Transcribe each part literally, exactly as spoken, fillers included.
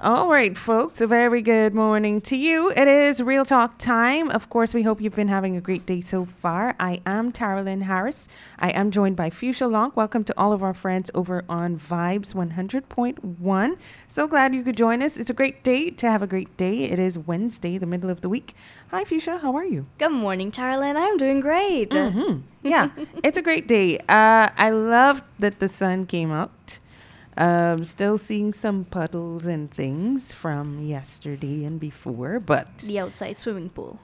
All right, folks, a very good morning to you. It is Real Talk time. Of course, we hope you've been having a great day so far. I am Taralyn Harris. I am joined by Fuchsia Long. Welcome to all of our friends over on Vibes one hundred point one. So glad you could join us. It's a great day to have a great day. It is Wednesday, the middle of the week. Hi, Fuchsia. How are you? Good morning, Taralyn. I'm doing great. Mm-hmm. Yeah, it's a great day. Uh, I love that the sun came out. Um, still seeing some puddles and things from yesterday and before, but The outside swimming pool.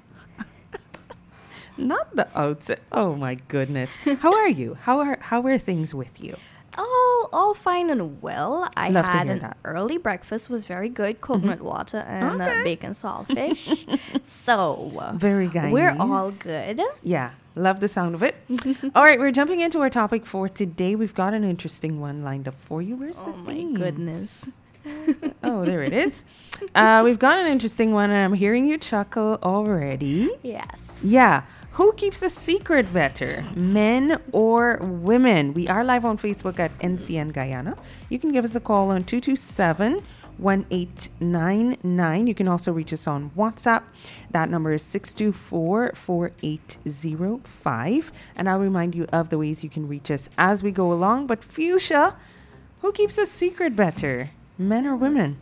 not the outside. Oh my goodness! How are you? How are how are things with you? all, all fine and well. I Love to had hear an that. early breakfast. Was very good. Coconut water and Okay. uh, bacon saltfish. so uh, Very Guyanese. we're all good. Yeah, love the sound of it. All right, we're jumping into our topic for today. We've got an interesting one lined up for you. Where's Oh the my theme? goodness. Oh, there it is. Uh, we've got an interesting one, and I'm hearing you chuckle already. Yes. Yeah. Who keeps a secret better, men or women? We are live on Facebook at N C N Guyana. You can give us a call on two two seven, one eight nine nine. You can also reach us on WhatsApp. That number is six two four, four eight zero five. And I'll remind you of the ways you can reach us as we go along. But Fuchsia, who keeps a secret better, men or women?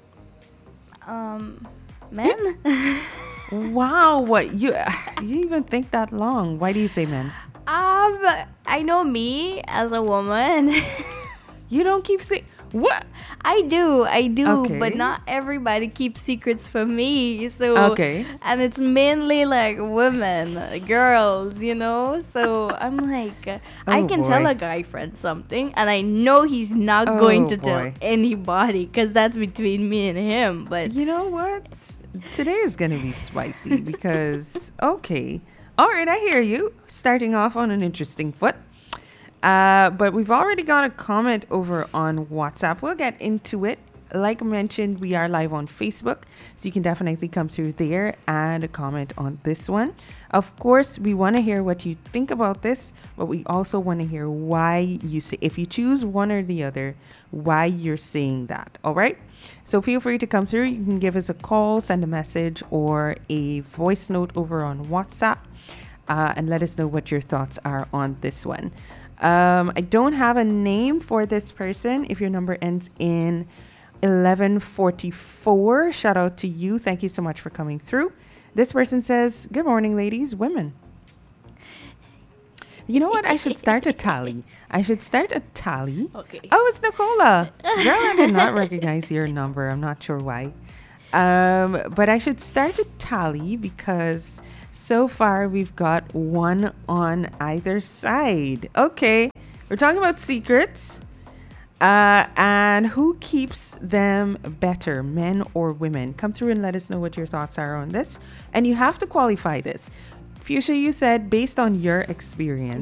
Um, men. Wow, what you you even think that long? Why do you say men? um, I know me as a woman. You don't keep saying what? I do, I do, Okay. but not everybody keeps secrets from me. So, Okay. and it's mainly like women, girls, you know. So I'm like, uh, I Oh, can tell boy. a guy friend something, and I know he's not Oh, going to tell boy. anybody because that's between me and him. But You know what? Today is going to be spicy because, okay. All right, I hear you. Starting off on an interesting foot. Uh, but we've already got a comment over on WhatsApp. We'll get into it. Like mentioned, we are live on Facebook, so you can definitely come through there and a comment on this one. Of course, we want to hear what you think about this, but we also want to hear why you say, if you choose one or the other, why you're saying that. All right. So feel free to come through. You can give us a call, send a message, or a voice note over on WhatsApp, uh, and let us know what your thoughts are on this one. Um, I don't have a name for this person. If your number ends in eleven forty-four, shout out to you. Thank you so much for coming through. This person says, good morning, ladies, women. You know what? I should start a tally. I should start a tally. okay. Oh, it's Nicola. Girl, I did not recognize your number. I'm not sure why. Um, but I should start a tally because so far we've got one on either side. Okay. We're talking about secrets. Uh, and who keeps them better, men or women? Come through and let us know what your thoughts are on this. And you have to qualify this. Fuchsia, you said based on your experience.